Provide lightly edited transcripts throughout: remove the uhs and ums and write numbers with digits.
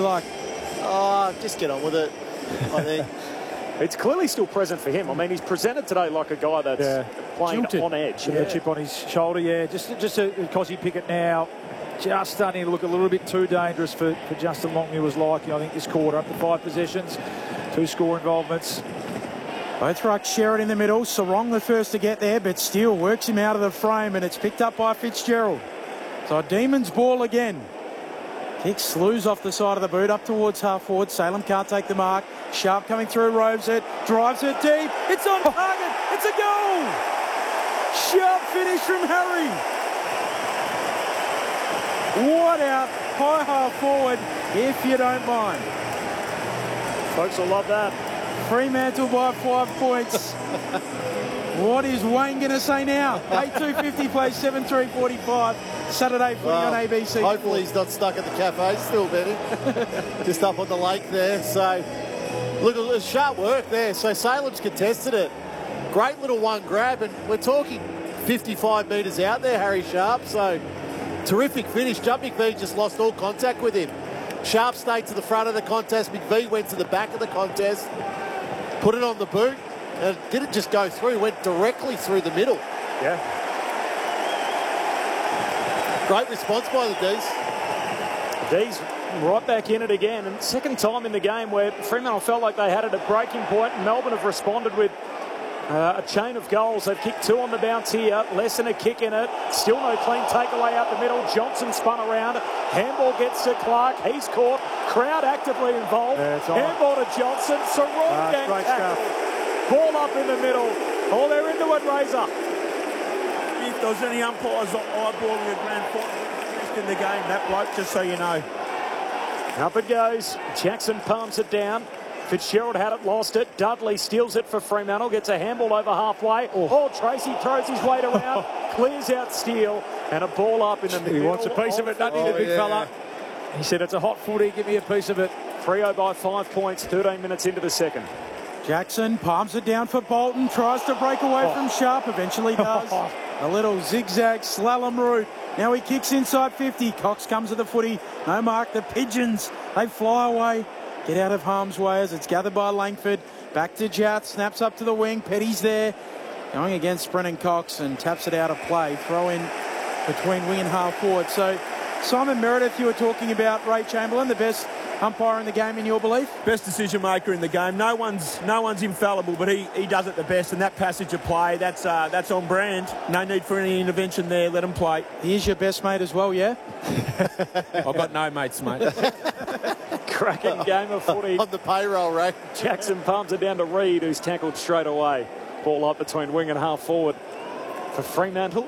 like? Oh, just get on with it, I think. It's clearly still present for him. I mean, he's presented today like a guy that's playing on edge. Yeah, chip on his shoulder, just Cosy Pickett now. Just starting to look a little bit too dangerous for Justin Longmuir's liking, I think, this quarter. Up to 5 possessions, 2 score involvements. Both rucks share it in the middle. Sarong the first to get there, but Steele works him out of the frame, and it's picked up by Fitzgerald. So Demons ball again. Kicks Slews off the side of the boot up towards half forward. Salem can't take the mark. Sharp coming through, roves it, drives it deep. It's on target. It's a goal. Sharp finish from Harry. What out, high half forward, if you don't mind. Folks will love that. Fremantle by 5 points. What is Wayne going to say now? 8:250 plays 7:3:45. Saturday footy on ABC. Hopefully he's not stuck at the cafe still, Benny. Just up on the lake there. So, look, it was sharp work there. So Salem's contested it. Great little one grab, and we're talking 55 metres out there, Harry Sharp. So, terrific finish. Judd McVee just lost all contact with him. Sharp stayed to the front of the contest. McVee went to the back of the contest, put it on the boot, and it didn't just go through, went directly through the middle. Yeah. Great response by the D's. D's right back in it again. And second time in the game where Fremantle felt like they had it at breaking point. Melbourne have responded with a chain of goals. They've kicked 2 on the bounce here. Less than a kick in it. Still no clean takeaway out the middle. Johnson spun around. Handball gets to Clark. He's caught. Crowd actively involved. Handball to Johnson. Sarong gang tackle. Ball up in the middle. Oh, they're into it, Razor. If there was any umpires eyeballing a grand final in the game, that bloke, just so you know. Up it goes. Jackson palms it down. Fitzgerald had it, lost it. Dudley steals it for Fremantle, gets a handball over halfway. Oh, Tracy throws his weight around, clears out Steele, and a ball up in the middle. He wants a piece of it, doesn't he, the big fella? He said, it's a hot footy, give me a piece of it. Freo by 5 points, 13 minutes into the second. Jackson palms it down for Bolton, tries to break away from Sharp, eventually does. A little zigzag slalom route. Now he kicks inside 50. Cox comes to the footy. No mark. The Pigeons, they fly away. Get out of harm's way as it's gathered by Langford. Back to Jat. Snaps up to the wing. Petty's there. Going against Brennan Cox and taps it out of play. Throw in between wing and half forward. So Simon Meredith, you were talking about Ray Chamberlain, the best umpire in the game in your belief? Best decision maker in the game. No one's infallible, but he does it the best. And that passage of play, that's on brand. No need for any intervention there. Let him play. He is your best mate as well, yeah? I've got no mates, mate. Cracking game of footy. On the payroll, Ray. Jackson palms it down to Reid, who's tackled straight away. Ball up between wing and half forward for Fremantle.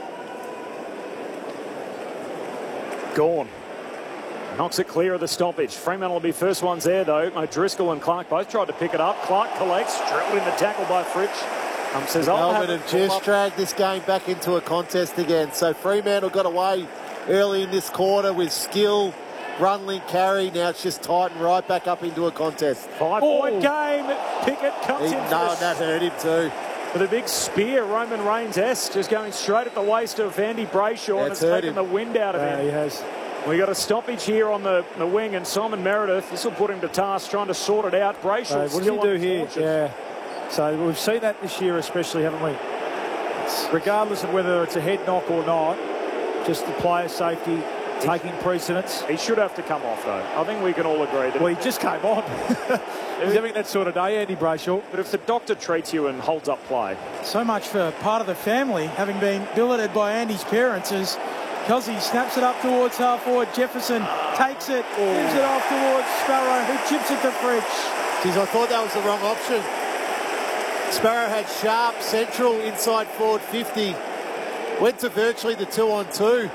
Gone. Knocks it clear of the stoppage. Fremantle will be first ones there, though. O'Driscoll and Clark both tried to pick it up. Clark collects, drilled in the tackle by Fritsch. Says, Melbourne have just dragged this game back into a contest again. So Fremantle got away early in this quarter with skill, run, link, carry. Now it's just tightened right back up into a contest. 5-point game. Pickett comes in. No, that hurt him too. With a big spear, Roman Reigns-esque, just going straight at the waist of Andy Brayshaw, and it's taken the wind out of him. He has. We got a stoppage here on the wing, and Simon Meredith, this will put him to task trying to sort it out. Brayshaw, what does he do here? Yeah. So we've seen that this year especially, haven't we? Regardless of whether it's a head knock or not, just the player safety taking precedence. He should have to come off, though. I think we can all agree that. Well, he just came on. He's having that sort of day, Andy Brayshaw. But if the doctor treats you and holds up play. So much for part of the family having been billeted by Andy's parents as Cozzy snaps it up towards half forward. Jefferson takes it, gives it off towards Sparrow, who chips it to Fritsch. Geez, I thought that was the wrong option. Sparrow had Sharp, central, inside forward 50. Went to virtually the 2-on-2.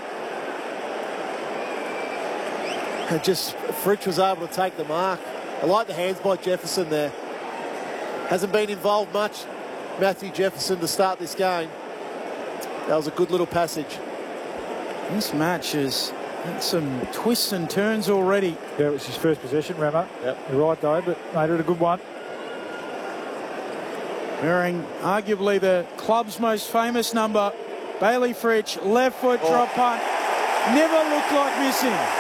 And just Fritsch was able to take the mark. I like the hands by Jefferson there. Hasn't been involved much, Matthew Jefferson, to start this game. That was a good little passage. This match has had some twists and turns already. Yeah, it was his first possession, Ramo. Yep. You're right, though, but made it a good one. Wearing arguably the club's most famous number, Bailey Fritsch, left foot drop punt. Never looked like missing.